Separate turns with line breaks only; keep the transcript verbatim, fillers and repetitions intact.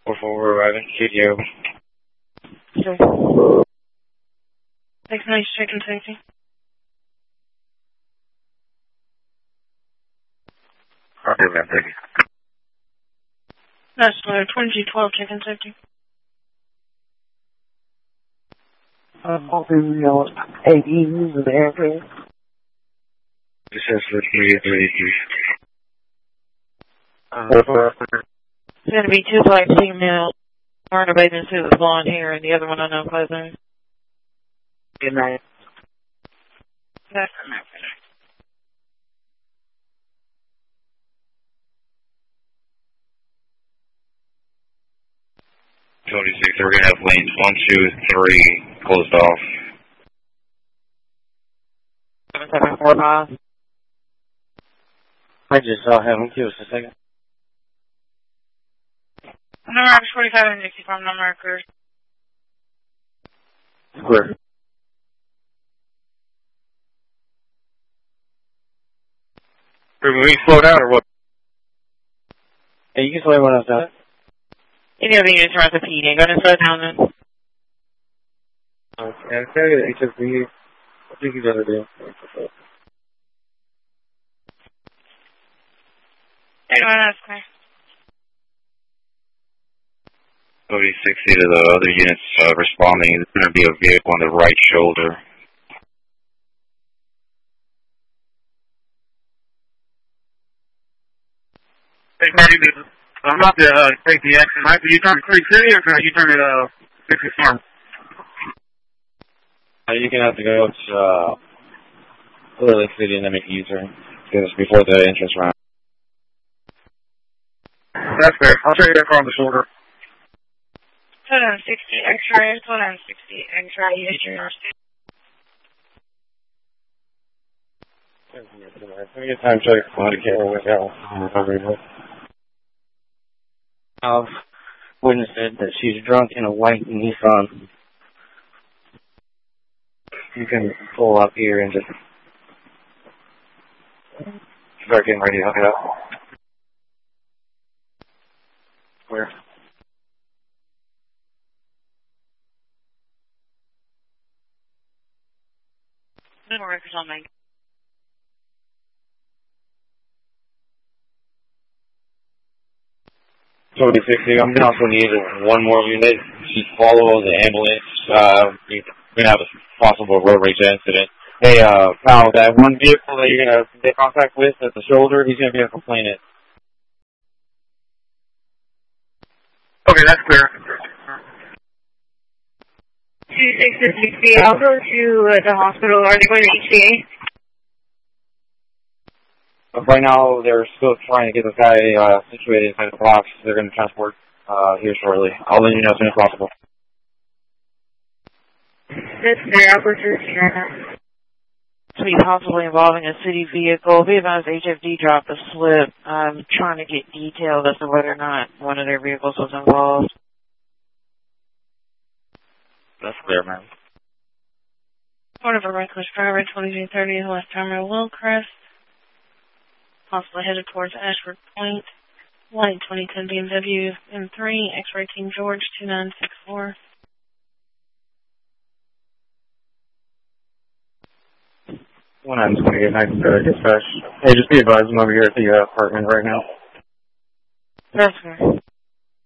four four arriving, Q D O.
Sure. Thanks, nice chicken safety.
Roger, ma'am, thank you.
That's uh, twenty twelve chicken safety.
I'm hoping you'll take easy with the airplane.
This is for three thirty-three.
Uh,
It's going to be two black females. One in a bathing suit with blonde hair and the other one unknown clothing.
Good night.
That's enough.
twenty-six, we're going to have lanes one, two, three closed off.
seven seven four five.
I just saw him. Give us a second.
Number forty-five and sixty from number occurs.
Where?
Are we slow down or what?
Hey, you can slow everyone else down.
Any of the units are at the P D. Go ahead and slow down then.
Okay, I'm trying to get H S B. I think he's gonna do.
Anyone else, clear?
Cody sixty to the other units uh, responding. There's going to be a vehicle on the right shoulder.
Hey, Marty, I'm about to uh, take the exit. Right? You turn Creek City or can you turn it uh, sixty Farm?
Uh, you're gonna have to go to uh, Clear Lake City and then make a U-turn. Because it's before the entrance round.
That's fair. I'll show you that car on the shoulder.
Hold on, sixty X-ray. Hold on, sixty X-ray. You hit your nurse.
Let me get time check for the camera with that. Uh, witness said that she's drunk in a white Nissan. You can pull up here and just start getting ready to hook it up. Where?
No more records on me.
Cody sixty, I'm gonna also need one more unit to follow the ambulance. Uh, we're gonna have a possible road rage incident. Hey, uh, pal, that one vehicle that you're gonna make contact with at the shoulder, he's gonna be a complainant.
Okay, that's clear.
two six fifty, I'll go to uh, the hospital. Are they going to H C A?
But right now, they're still trying to get this guy uh, situated inside the box. They're going to transport uh, here shortly. I'll let you know as soon as possible.
This is their opportunity. To be possibly involving a city vehicle. Be advised H F D dropped a slip. I'm trying to get detailed as to whether or not one of their vehicles was involved.
That's clear, ma'am.
One of our reckless driver, twenty-two thirty, left terminal Willcrest. Possibly headed towards Ashford Point. White twenty ten B M W M three, X-ray Team George two nine six four.
One I'm just going to get nice uh, dispatch. Hey, just be advised, I'm over here at the uh, apartment right now.
That's fair.